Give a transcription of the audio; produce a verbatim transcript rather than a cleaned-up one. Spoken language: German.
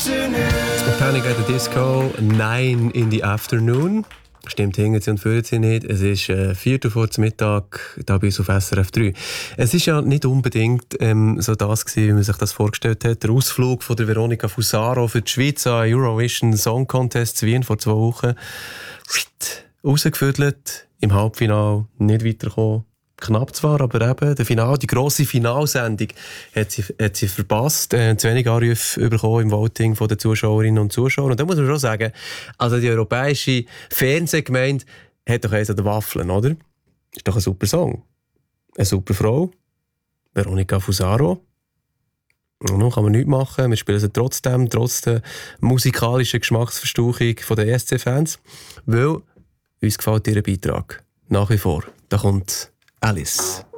Panic at the Disco, nine in the afternoon. Stimmt, hingen sie und führen sie nicht. Es ist äh, Viertel vor zum Mittag, da bei uns auf S R F drei. Es ist ja nicht unbedingt ähm, so das gewesen, wie man sich das vorgestellt hat. Der Ausflug von der Veronica Fusaro für die Schweiz an Eurovision Song Contest Wien vor zwei Wochen. Rausgefödelt, im Halbfinale nicht weitergekommen. Knapp zwar, aber eben der Final, die grosse Finalsendung hat sie, hat sie verpasst. Äh, zu wenig Anrufe bekommen im Voting von den Zuschauerinnen und Zuschauern. Und da muss man schon sagen, also die europäische Fernsehgemeinde hat doch eins an den Waffeln, oder? Ist doch ein super Song. Eine super Frau. Veronica Fusaro. Und nun kann man nichts machen. Wir spielen sie trotzdem, trotz der musikalischen Geschmacksverstauchung der E S C-Fans. Weil uns gefällt ihr Beitrag. Nach wie vor. Da kommt Alice.